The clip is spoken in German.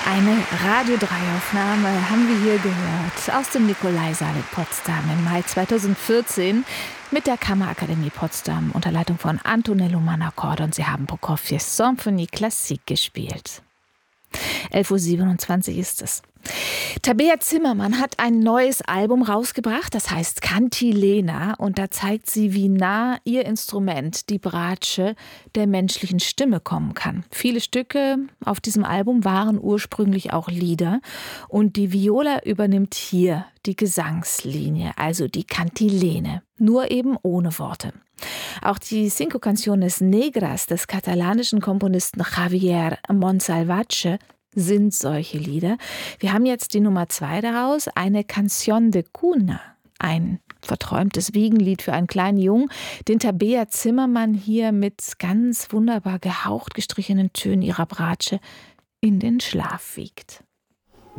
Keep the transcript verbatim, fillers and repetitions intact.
Eine Radio drei Aufnahme haben wir hier gehört aus dem Nikolaisaal in Potsdam im Mai zweitausendvierzehn mit der Kammerakademie Potsdam unter Leitung von Antonello Manacorda, und sie haben Prokofievs Symphonie Classique gespielt. elf Uhr siebenundzwanzig ist es. Tabea Zimmermann hat ein neues Album rausgebracht, das heißt Cantilena, und da zeigt sie, wie nah ihr Instrument, die Bratsche, der menschlichen Stimme kommen kann. Viele Stücke auf diesem Album waren ursprünglich auch Lieder, und die Viola übernimmt hier die Gesangslinie, also die Cantilene, nur eben ohne Worte. Auch die Cinco Canciones Negras des katalanischen Komponisten Javier Monsalvatge sind solche Lieder. Wir haben jetzt die Nummer zwei daraus, eine Canción de Cuna, ein verträumtes Wiegenlied für einen kleinen Jungen, den Tabea Zimmermann hier mit ganz wunderbar gehaucht gestrichenen Tönen ihrer Bratsche in den Schlaf wiegt.